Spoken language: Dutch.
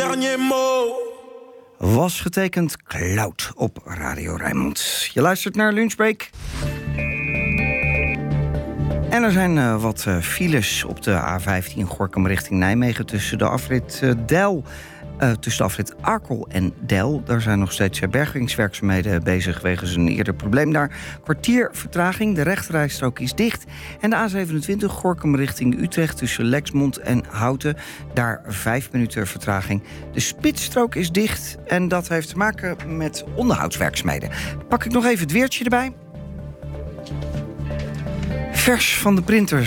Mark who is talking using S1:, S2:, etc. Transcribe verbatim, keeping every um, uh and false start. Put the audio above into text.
S1: dernier mot.
S2: Was getekend Cloud op Radio Rijnmond. Je luistert naar Lunchbreak. En er zijn uh, wat uh, files op de A vijftien Gorinchem richting Nijmegen... tussen de afrit uh, Deil, uh, tussen de afrit Arkel en Deil. Daar zijn nog steeds uh, bergingswerkzaamheden bezig... wegens een eerder probleem daar. Kwartier vertraging, de rechterrijstrook is dicht. En de A zevenentwintig Gorinchem richting Utrecht... tussen Lexmond en Houten. Daar vijf minuten vertraging. De spitsstrook is dicht en dat heeft te maken met onderhoudswerkzaamheden. Pak ik nog even het weertje erbij. Vers van de printers.